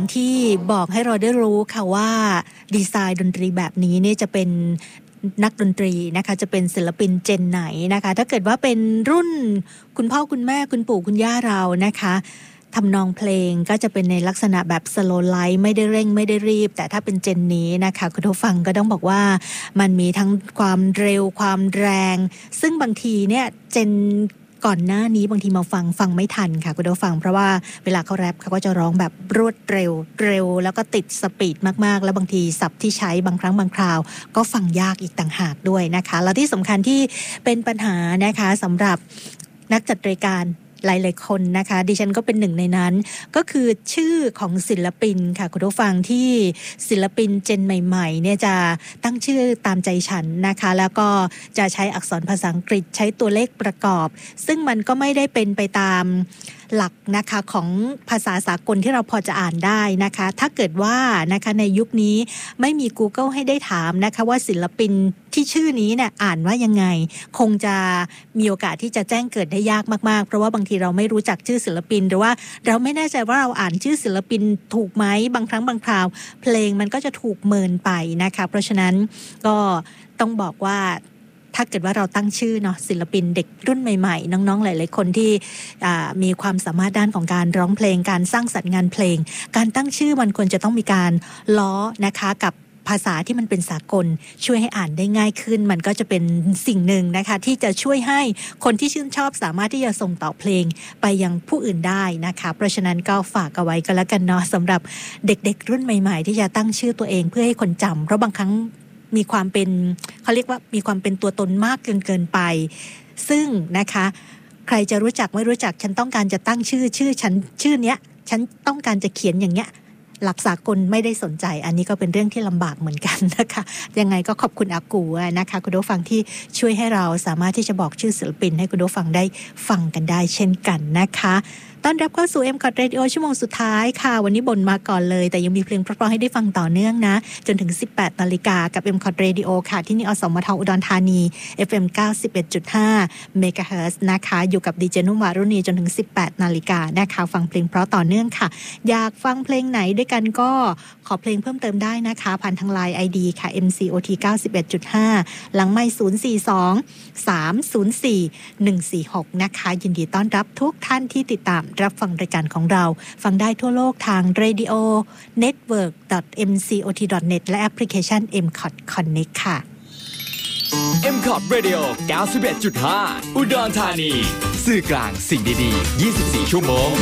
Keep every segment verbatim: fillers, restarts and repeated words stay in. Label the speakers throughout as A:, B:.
A: ที่บอกให้เราได้รู้ค่ะว่าดีไซน์ดนตรีแบบนี้เนี่ยจะเป็นนักดนตรีนะคะจะเป็นศิลปินเจนไหนนะคะถ้าเกิดว่าเป็นรุ่นคุณพ่อคุณแม่คุณปู่คุณย่าเรานะคะทำนองเพลงก็จะเป็นในลักษณะแบบสโลว์ไลท์ไม่ได้เร่งไม่ได้รีบแต่ถ้าเป็นเจนนี้นะคะคุณผู้ฟังก็ต้องบอกว่ามันมีทั้งความเร็วความแรงซึ่งบางทีเนี่ยเจนก่อนหน้านี้บางทีมาฟังฟังไม่ทันค่ะคุณผู้ฟังเพราะว่าเวลาเขาแรปเขาก็จะร้องแบบรวดเร็วเร็วแล้วก็ติดสปีดมากๆแล้วบางทีศัพท์ที่ใช้บางครั้งบางคราวก็ฟังยากอีกต่างหากด้วยนะคะแล้วที่สำคัญที่เป็นปัญหานะคะสำหรับนักจัดรายการหลายๆคนนะคะดิฉันก็เป็นหนึ่งในนั้นก็คือชื่อของศิลปินค่ะคุณผู้ฟังที่ศิลปินเจนใหม่ๆเนี่ยจะตั้งชื่อตามใจฉันนะคะแล้วก็จะใช้อักษรภาษาอังกฤษใช้ตัวเลขประกอบซึ่งมันก็ไม่ได้เป็นไปตามหลักนะคะของภาษาสากลที่เราพอจะอ่านได้นะคะถ้าเกิดว่านะคะในยุคนี้ไม่มี Google ให้ได้ถามนะคะว่าศิลปินที่ชื่อนี้เนี่ยอ่านว่ายังไงคงจะมีโอกาสที่จะแจ้งเกิดได้ยากมากๆเพราะว่าบางทีเราไม่รู้จักชื่อศิลปินหรือว่าเราไม่แน่ใจว่าเราอ่านชื่อศิลปินถูกไหมบางครั้งบางคราวเพลงมันก็จะถูกเมินไปนะคะเพราะฉะนั้นก็ต้องบอกว่าถ้าเกิดว่าเราตั้งชื่อเนาะศิลปินเด็กรุ่นใหม่ๆน้องๆหลายๆคนที่มีความสามารถด้านของการร้องเพลงการสร้างสรรค์งานเพลงการตั้งชื่อมันควรจะต้องมีการล้อนะคะกับภาษาที่มันเป็นสากลช่วยให้อ่านได้ง่ายขึ้นมันก็จะเป็นสิ่งหนึ่งนะคะที่จะช่วยให้คนที่ชื่นชอบสามารถที่จะส่งต่อเพลงไปยังผู้อื่นได้นะคะเพราะฉะนั้นก็ฝากเอาไว้ก็แล้วกันเนาะสำหรับเด็กๆรุ่นใหม่ๆที่จะตั้งชื่อตัวเองเพื่อให้คนจำเพราะบางครั้งมีความเป็นเขาเรียกว่ามีความเป็นตัวตนมากเกินเกินไปซึ่งนะคะใครจะรู้จักไม่รู้จักฉันต้องการจะตั้งชื่อชื่อฉันชื่อเนี้ยฉันต้องการจะเขียนอย่างเงี้ยหลักสากลไม่ได้สนใจอันนี้ก็เป็นเรื่องที่ลำบากเหมือนกันนะคะยังไงก็ขอบคุณอากูนะคะคุณผู้ฟังที่ช่วยให้เราสามารถที่จะบอกชื่อศิลปินให้คุณผู้ฟังได้ฟังกันได้เช่นกันนะคะต้อนรับเข้าสู่ เอ็ม คอท Radio ชั่วโมงสุดท้ายค่ะวันนี้บ่นมาก่อนเลยแต่ยังมีเพลงเพราะๆให้ได้ฟังต่อเนื่องนะจนถึง สิบแปดนาฬิกา กับ เอ็ม คอท Radio ค่ะที่นี่อสมทอุดรธานี เอฟ เอ็ม เก้าสิบเอ็ดจุดห้า เมกะเฮิรตซ์นะคะอยู่กับดีเจนุ่มวารุณีจนถึง สิบแปดนาฬิกา นะคะฟังเพลงเพราะต่อเนื่องค่ะอยากฟังเพลงไหนด้วยกันก็ขอเพลงเพิ่มเติมได้นะคะผ่านทาง ไลน์ ไอ ดี ค่ะ เอ็ม ซี โอ ที เก้าสิบเอ็ดจุดห้า หลังไมค์ศูนย์ สี่ สอง สาม ศูนย์ สี่ หนึ่ง สี่ หกนะคะยินดีต้อนรับทุกท่านที่ติดตามรับฟังรายการของเราฟังได้ทั่วโลกทาง radio network ดอท เอ็ม ซี โอ ที ดอท เน็ต และแอปพลิเคชัน เอ็ม คอท Connect ค่ะ
B: เอ็ม คอท Radio เก้าสิบเอ็ดจุดห้า อุดรธานีสื่อกลางสิ่งดีๆยี่สิบสี่ชั่วโมง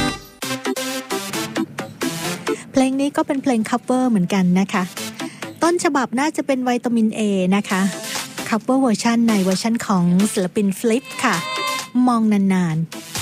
A: เพลงนี้ก็เป็นเพลง cover เหมือนกันนะคะต้นฉบับน่าจะเป็นวิตามิน A นะคะ cover เวอร์ชันในเวอร์ชันของศิลปิน Flip ค่ะมองนานๆ